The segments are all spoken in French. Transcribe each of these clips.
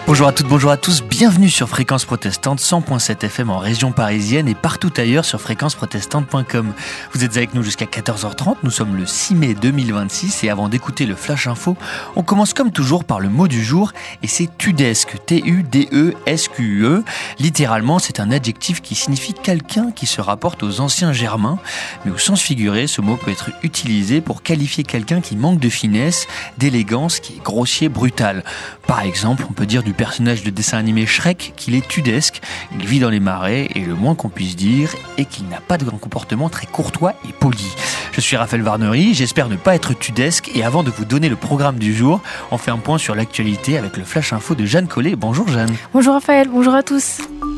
Bonjour à toutes, bonjour à tous, bienvenue sur Fréquence Protestante, 100.7 FM en région parisienne et partout ailleurs sur fréquenceprotestante.com. Vous êtes avec nous jusqu'à 14h30, nous sommes le 6 mai 2026 et avant d'écouter le Flash Info, on commence comme toujours par le mot du jour et c'est tudesque, T-U-D-E-S-Q-E. Littéralement, c'est un adjectif qui signifie quelqu'un qui se rapporte aux anciens germains, mais au sens figuré, ce mot peut être utilisé pour qualifier quelqu'un qui manque de finesse, d'élégance, qui est grossier, brutal. Par exemple, on peut dire du personnage de dessin animé Shrek qu'il est tudesque, il vit dans les marais et le moins qu'on puisse dire est qu'il n'a pas de comportement très courtois et poli. Je suis Raphaël Varnery, j'espère ne pas être tudesque et avant de vous donner le programme du jour, on fait un point sur l'actualité avec le Flash Info de Jeanne Collet. Bonjour Jeanne. Bonjour Raphaël, bonjour à tous.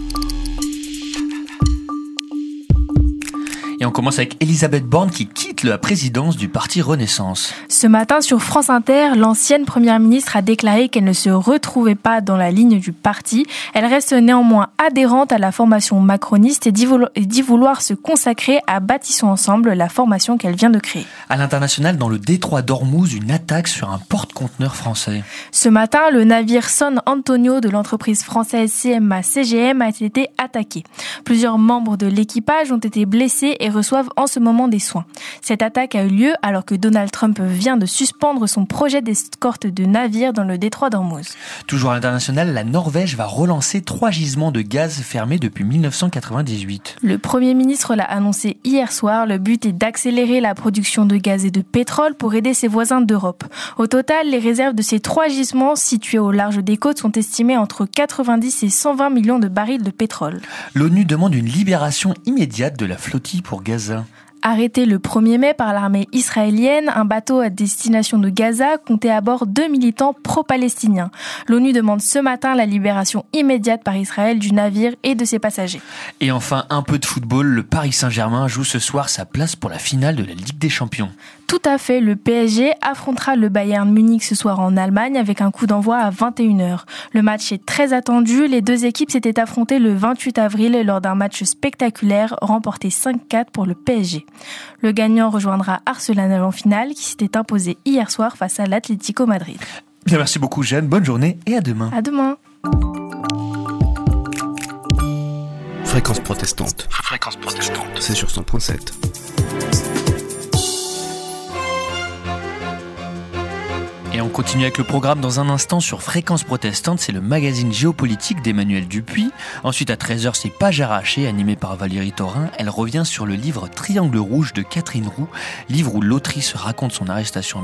Et on commence avec Elisabeth Borne qui quitte la présidence du parti Renaissance. Ce matin sur France Inter, l'ancienne première ministre a déclaré qu'elle ne se retrouvait pas dans la ligne du parti. Elle reste néanmoins adhérente à la formation macroniste et dit vouloir se consacrer à Bâtissons Ensemble, la formation qu'elle vient de créer. À l'international, dans le détroit d'Ormuz, une attaque sur un porte-conteneurs français. Ce matin, le navire San Antonio de l'entreprise française CMA CGM a été attaqué. Plusieurs membres de l'équipage ont été blessés et reçoivent en ce moment des soins. Cette attaque a eu lieu alors que Donald Trump vient de suspendre son projet d'escorte de navires dans le détroit d'Ormuz. Toujours à l'international, la Norvège va relancer 3 gisements de gaz fermés depuis 1998. Le Premier ministre l'a annoncé hier soir. Le but est d'accélérer la production de gaz et de pétrole pour aider ses voisins d'Europe. Au total, les réserves de ces 3 gisements situés au large des côtes sont estimées entre 90 et 120 millions de barils de pétrole. L'ONU demande une libération immédiate de la flottille pour Gaza. Arrêté le 1er mai par l'armée israélienne, un bateau à destination de Gaza comptait à bord 2 militants pro-palestiniens. L'ONU demande ce matin la libération immédiate par Israël du navire et de ses passagers. Et enfin, un peu de football, le Paris Saint-Germain joue ce soir sa place pour la finale de la Ligue des Champions. Tout à fait, le PSG affrontera le Bayern Munich ce soir en Allemagne avec un coup d'envoi à 21h. Le match est très attendu, les deux équipes s'étaient affrontées le 28 avril lors d'un match spectaculaire remporté 5-4 pour le PSG. Le gagnant rejoindra Arsenal en finale qui s'était imposé hier soir face à l'Atlético Madrid. Bien, merci beaucoup Jeanne, bonne journée et à demain. À demain. Fréquence protestante. Fréquence protestante. C'est sur 100.7. Et on continue avec le programme dans un instant sur Fréquence Protestante, c'est le magazine géopolitique d'Emmanuel Dupuis. Ensuite à 13h, c'est Pages arrachées, animé par Valérie Thorin. Elle revient sur le livre Triangle rouge de Catherine Roux, livre où l'autrice raconte son arrestation en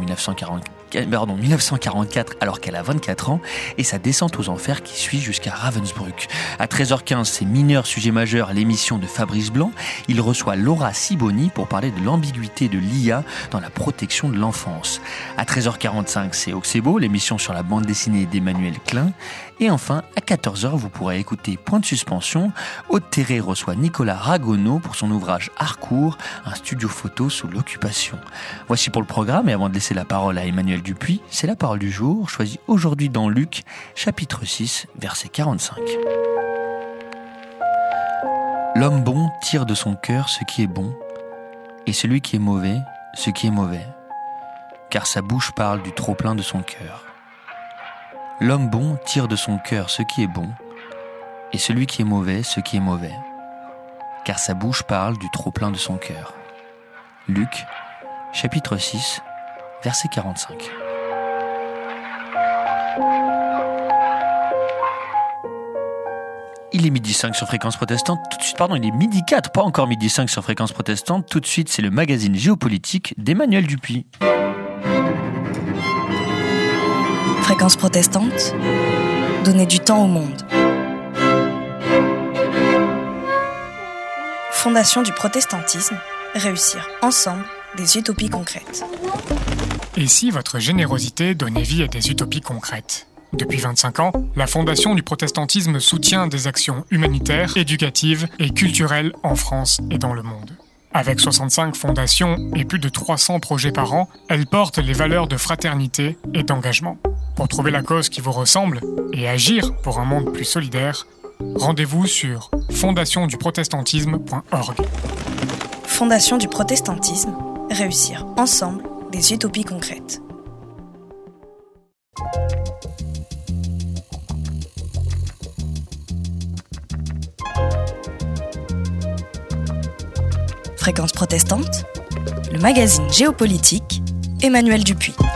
1944 alors qu'elle a 24 ans et sa descente aux enfers qui suit jusqu'à Ravensbrück. À 13h15, c'est Mineurs, sujet majeur, l'émission de Fabrice Blanc. Il reçoit Laura Siboni pour parler de l'ambiguïté de l'IA dans la protection de l'enfance. À 13h45, c'est Oxébo, l'émission sur la bande dessinée d'Emmanuel Klein. Et enfin, à 14h, vous pourrez écouter Point de suspension. Aude Terré reçoit Nicolas Ragonneau pour son ouvrage Harcourt, un studio photo sous l'occupation. Voici pour le programme, et avant de laisser la parole à Emmanuel Dupuis, c'est la parole du jour, choisie aujourd'hui dans Luc, chapitre 6, verset 45. L'homme bon tire de son cœur ce qui est bon, et celui qui est mauvais, ce qui est mauvais, car sa bouche parle du trop-plein de son cœur. L'homme bon tire de son cœur ce qui est bon, et celui qui est mauvais ce qui est mauvais, car sa bouche parle du trop-plein de son cœur. Luc, chapitre 6, verset 45. Il est 12h05 sur Fréquence Protestante. Tout de suite, il est 12h04, pas encore 12h05 sur Fréquence Protestante. Tout de suite, c'est le magazine géopolitique d'Emmanuel Dupuis. Fréquence protestante, donner du temps au monde. Fondation du protestantisme, réussir ensemble des utopies concrètes. Et si votre générosité donnait vie à des utopies concrètes ? Depuis 25 ans, la Fondation du protestantisme soutient des actions humanitaires, éducatives et culturelles en France et dans le monde. Avec 65 fondations et plus de 300 projets par an, elle porte les valeurs de fraternité et d'engagement. Pour trouver la cause qui vous ressemble et agir pour un monde plus solidaire, rendez-vous sur fondationduprotestantisme.org. Fondation du protestantisme, réussir ensemble des utopies concrètes. Fréquence protestante, le magazine géopolitique, Emmanuel Dupuis.